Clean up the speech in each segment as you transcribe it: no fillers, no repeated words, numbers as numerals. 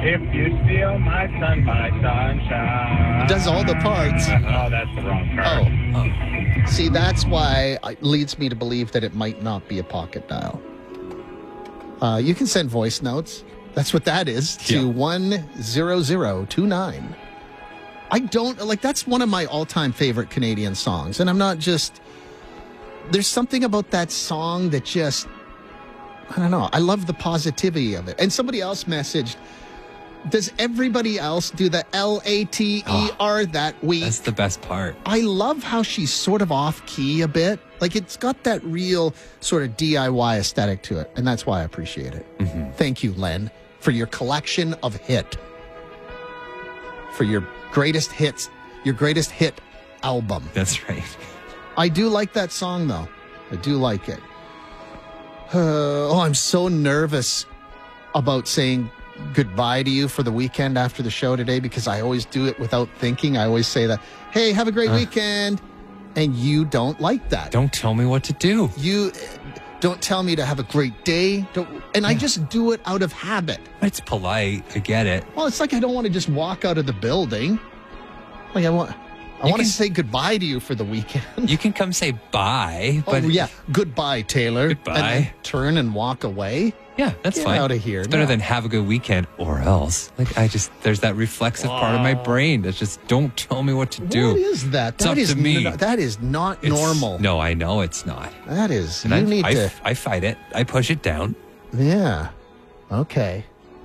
If you steal my sun, my sunshine. It does all the parts. Oh, that's the wrong part. Oh. See, that's why it leads me to believe that it might not be a pocket dial. You can send voice notes. That's what that is, to 10029. I don't, like, that's one of my all-time favorite Canadian songs. And I'm not just, there's something about that song that just, I don't know. I love the positivity of it. And somebody else messaged, does everybody else do the Later that week? That's the best part. I love how she's sort of off-key a bit. Like, it's got that real sort of DIY aesthetic to it. And that's why I appreciate it. Mm-hmm. Thank you, Len, for your collection of hit. For your greatest hits, your greatest hit album. That's right. I do like that song, though. I do like it. I'm so nervous about saying goodbye to you for the weekend after the show today, because I always do it without thinking. I always say that, hey, have a great weekend. And you don't like that. Don't tell me what to do. You don't tell me to have a great day. I just do it out of habit. It's polite. I get it. Well, it's like I don't want to just walk out of the building. Like I want to say goodbye to you for the weekend. You can come say bye. But goodbye, Taylor. Goodbye. And then turn and walk away. Yeah, that's Get fine. out of here. It's better than have a good weekend or else. Like, there's that reflexive part of my brain that's just, don't tell me what to do. What is that? It's up to me. That is not normal. No, I know it's not. That is. And I fight it. I push it down. Yeah. Okay.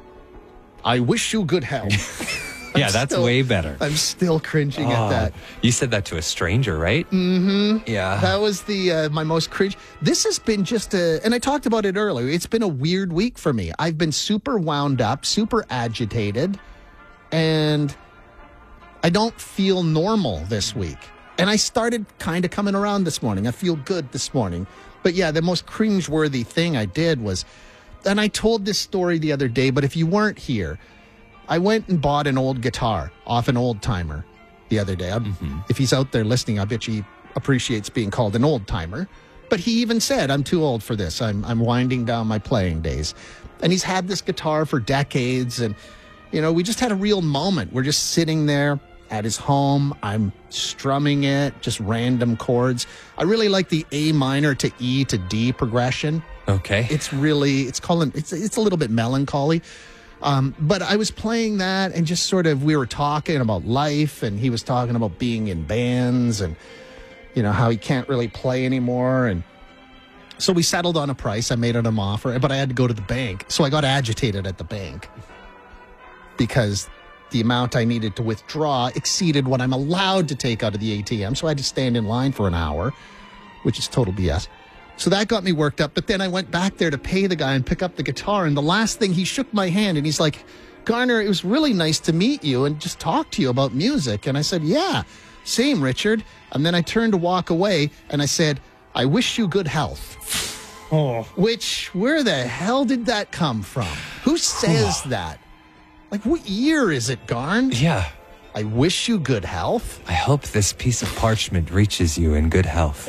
I wish you good health. Yeah, that's way better. I'm still cringing at that. You said that to a stranger, right? Mm-hmm. Yeah. That was my most cringe. This has been just and I talked about it earlier, it's been a weird week for me. I've been super wound up, super agitated, and I don't feel normal this week. And I started kind of coming around this morning. I feel good this morning. But yeah, the most cringeworthy thing I did was, and I told this story the other day, but if you weren't here, I went and bought an old guitar off an old timer the other day. If he's out there listening, I bet he appreciates being called an old timer. But he even said, I'm too old for this. I'm winding down my playing days. And he's had this guitar for decades. And, we just had a real moment. We're just sitting there at his home. I'm strumming it, just random chords. I really like the A minor to E to D progression. Okay. It's a little bit melancholy. But I was playing that and just sort of, we were talking about life, and he was talking about being in bands and, how he can't really play anymore. And so we settled on a price. I made him an offer, but I had to go to the bank. So I got agitated at the bank because the amount I needed to withdraw exceeded what I'm allowed to take out of the ATM. So I had to stand in line for an hour, which is total BS. So that got me worked up. But then I went back there to pay the guy and pick up the guitar. And the last thing, he shook my hand and he's like, Garner, it was really nice to meet you and just talk to you about music. And I said, yeah, same, Richard. And then I turned to walk away and I said, I wish you good health. Which, where the hell did that come from? Who says that? Like, what year is it, Garn? Yeah. I wish you good health. I hope this piece of parchment reaches you in good health.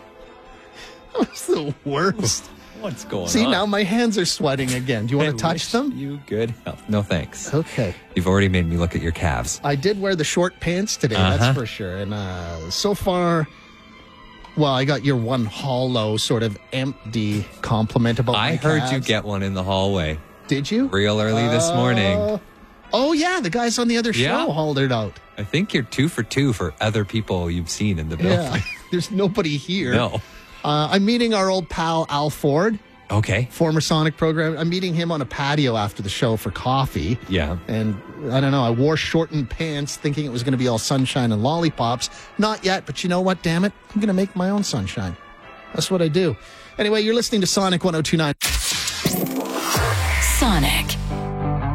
That's the worst. What's going on? See, now my hands are sweating again. Do you want to touch them? You good health. No, thanks. Okay. You've already made me look at your calves. I did wear the short pants today, that's for sure. And so far, well, I got your one hollow, sort of empty compliment about my I heard calves. you get one in the hallway. Did you? Real early this morning. Oh, yeah, the guys on the other show hauled it out. I think you're 2 for 2 for other people you've seen in the building. Yeah, there's nobody here. No. I'm meeting our old pal, Al Ford. Okay. Former Sonic program. I'm meeting him on a patio after the show for coffee. Yeah. And I don't know, I wore shortened pants thinking it was going to be all sunshine and lollipops. Not yet, but you know what? Damn it. I'm going to make my own sunshine. That's what I do. Anyway, you're listening to Sonic 102.9.